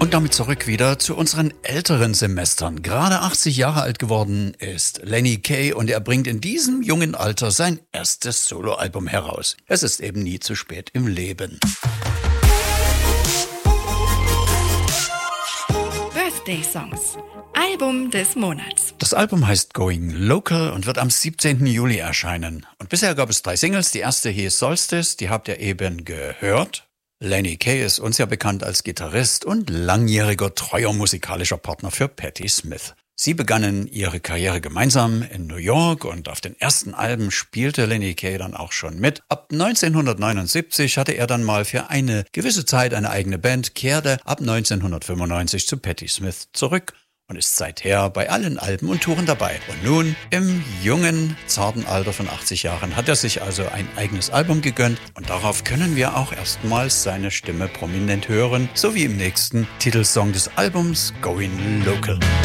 Und damit zurück wieder zu unseren älteren Semestern. Gerade 80 Jahre alt geworden ist Lenny Kaye und er bringt in diesem jungen Alter sein erstes Soloalbum heraus. Es ist eben nie zu spät im Leben. Birthday Songs. Album des Monats. Das Album heißt Going Local und wird am 17. Juli erscheinen. Und bisher gab es 3 Singles. Die erste hieß Solstice, die habt ihr eben gehört. Lenny Kaye ist uns ja bekannt als Gitarrist und langjähriger treuer musikalischer Partner für Patti Smith. Sie begannen ihre Karriere gemeinsam in New York und auf den ersten Alben spielte Lenny Kaye dann auch schon mit. Ab 1979 hatte er dann mal für eine gewisse Zeit eine eigene Band, kehrte ab 1995 zu Patti Smith zurück und ist seither bei allen Alben und Touren dabei. Und nun, im jungen, zarten Alter von 80 Jahren, hat er sich also ein eigenes Album gegönnt. Und darauf können wir auch erstmals seine Stimme prominent hören, so wie im nächsten Titelsong des Albums, Going Local.